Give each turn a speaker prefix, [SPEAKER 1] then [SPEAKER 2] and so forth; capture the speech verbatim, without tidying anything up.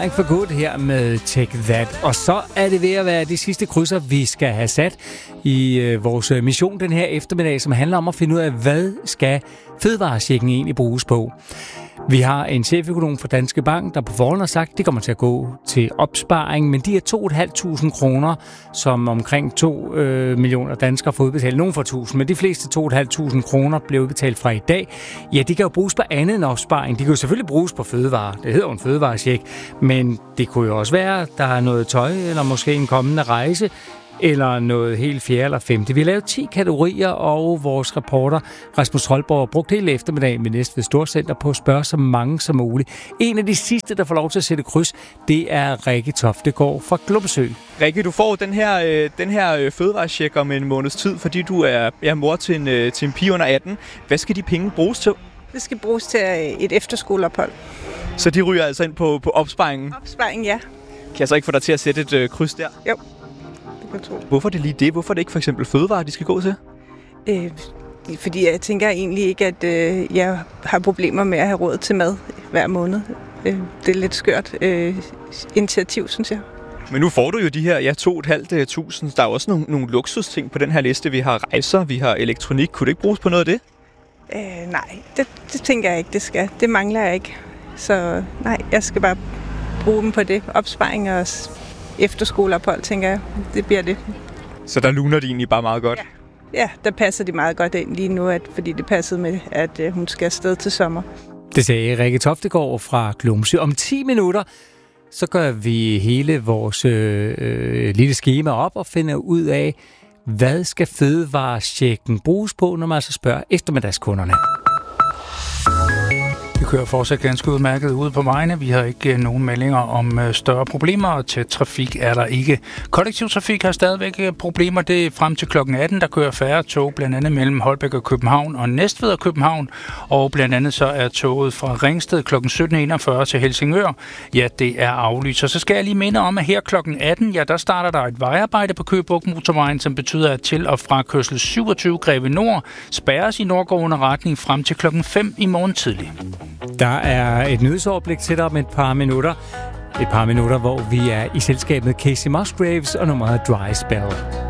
[SPEAKER 1] Dying for Good her med Take That. Og så er det ved at være de sidste krydser, vi skal have sat i øh, vores mission den her eftermiddag, som handler om at finde ud af, hvad skal fødevarechecken egentlig bruges på. Vi har en cheføkonom fra Danske Bank, der på forhånd har sagt, at det kommer til at gå til opsparing, men de er to tusind fem hundrede kroner, som omkring to øh, millioner danskere får udbetalt. Nogle for tusind, men de fleste to tusind fem hundrede kroner bliver udbetalt fra i dag. Ja, de kan jo bruges på andet end opsparing. De kan jo selvfølgelig bruges på fødevarer. Det hedder jo en fødevarecheck, men det kunne jo også være, der er noget tøj, eller måske en kommende rejse, eller noget helt fjerde eller femte. Vi har lavet ti kategorier, og vores reporter Rasmus Holborg har brugt hele eftermiddagen ved Næstved Storcenter på at spørge så mange som muligt. En af de sidste, der får lov til at sætte kryds, det er Rikke Toftegård fra Glumsø.
[SPEAKER 2] Rikke, du får den her, øh, den her øh, fødevarecheck om en måneds tid, fordi du er, er mor til en, øh, til en pige under atten. Hvad skal de penge bruges til?
[SPEAKER 3] Det skal bruges til et efterskoleophold.
[SPEAKER 2] Så de ryger altså ind på, på opsparingen?
[SPEAKER 3] Opsparing, ja.
[SPEAKER 2] Kan jeg så ikke få dig til at sætte et øh, kryds der?
[SPEAKER 3] Jo.
[SPEAKER 2] Hvorfor er det lige det? Hvorfor er det ikke for eksempel fødevarer, de skal gå til? Øh,
[SPEAKER 3] fordi jeg tænker egentlig ikke, at øh, jeg har problemer med at have råd til mad hver måned. Øh, det er lidt skørt øh, initiativ, synes jeg.
[SPEAKER 2] Men nu får du jo de her ja, to tusind fem hundrede. Der er også nogle, nogle luksusting på den her liste. Vi har rejser, vi har elektronik. Kunne det ikke bruges på noget af det?
[SPEAKER 3] Øh, nej, det, det tænker jeg ikke, det skal. Det mangler jeg ikke. Så nej, jeg skal bare bruge dem på det. Opsparing og efterskoleophold, tænker jeg. Det bliver det.
[SPEAKER 2] Så der luner de egentlig bare meget godt?
[SPEAKER 3] Ja, ja, der passer de meget godt ind lige nu, at, fordi det passede med, at øh, hun skal afsted til sommer.
[SPEAKER 1] Det sagde Rikke Toftegård fra Glumsø. Om ti minutter, så gør vi hele vores øh, øh, lille skema op og finder ud af, hvad skal fødevarechecken bruges på, når man altså spørger eftermiddagskunderne.
[SPEAKER 4] Vi kører fortsat ganske udmærket ude på vejene. Vi har ikke nogen meldinger om større problemer, og til trafik er der ikke. Kollektiv trafik har stadigvæk problemer. Det er frem til klokken atten, der kører færre tog, blandt andet mellem Holbæk og København og Næstved og København. Og blandt andet så er toget fra Ringsted klokken sytten enogfyrre til Helsingør. Ja, det er aflyst. Og så skal jeg lige minde om, at her klokken atten, ja, der starter der et vejarbejde på Køge Bugt Motorvejen, som betyder, at til og fra kørsel syvogtyve Greve Nord spærres i nordgående retning frem til klokken fem i morgen tidlig.
[SPEAKER 1] Der er et nyhedsoverblik til dig om et par minutter. Et par minutter, hvor vi er i selskab med Casey Musgraves og nummeret Dry Spell.